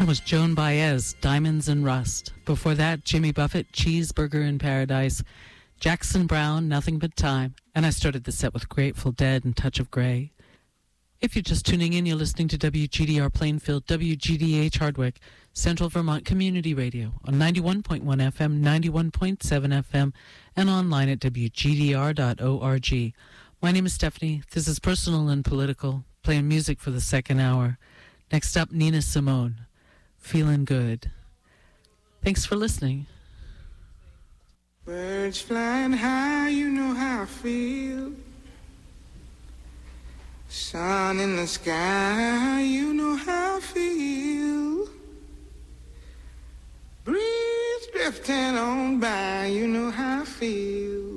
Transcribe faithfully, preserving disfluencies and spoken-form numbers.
That was Joan Baez, Diamonds and Rust. Before that, Jimmy Buffett, Cheeseburger in Paradise. Jackson Browne, Nothing But Time. And I started the set with Grateful Dead and Touch of Grey. If you're just tuning in, you're listening to W G D R Plainfield, W G D H Hardwick, Central Vermont Community Radio on ninety-one point one F M, ninety-one point seven F M, and online at W G D R dot org. My name is Stephanie. This is Personal and Political, playing music for the second hour. Next up, Nina Simone, Feeling Good. Thanks for listening. Birds flying high, you know how I feel. Sun in the sky, you know how I feel. Breeze drifting on by, you know how I feel.